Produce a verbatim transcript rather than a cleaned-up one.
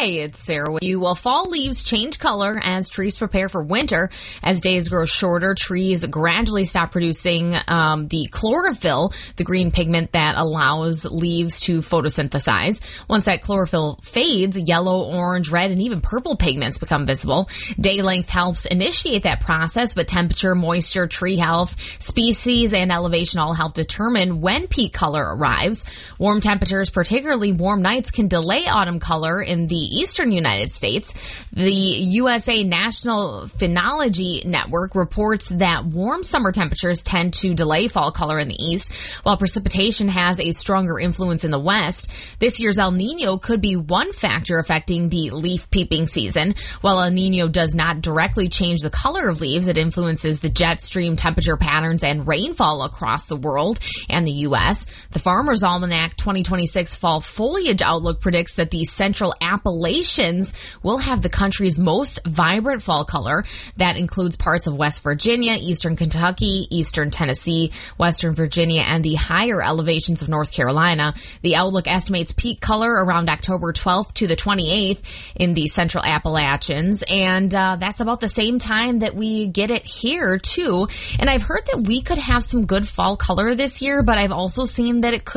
Hey, it's Sarah with you. Well, fall leaves change color as trees prepare for winter. As days grow shorter, trees gradually stop producing um, the chlorophyll, the green pigment that allows leaves to photosynthesize. Once that chlorophyll fades, yellow, orange, red, and even purple pigments become visible. Day length helps initiate that process, but temperature, moisture, tree health, species, and elevation all help determine when peak color arrives. Warm temperatures, particularly warm nights, can delay autumn color in the eastern United States. The U S A National Phenology Network reports that warm summer temperatures tend to delay fall color in the east, while precipitation has a stronger influence in the west. This year's El Nino could be one factor affecting the leaf peeping season. While El Nino does not directly change the color of leaves, it influences the jet stream temperature patterns and rainfall across the world and the U S. The Farmer's Almanac twenty twenty-six Fall Foliage Outlook predicts that the Central Appalachians will have the country's most vibrant fall color. That includes parts of West Virginia, eastern Kentucky, eastern Tennessee, western Virginia, and the higher elevations of North Carolina. The outlook estimates peak color around October twelfth to the twenty-eighth in the Central Appalachians, and uh, that's about the same time that we get it here, too. And I've heard that we could have some good fall color this year, but I've also seen that it could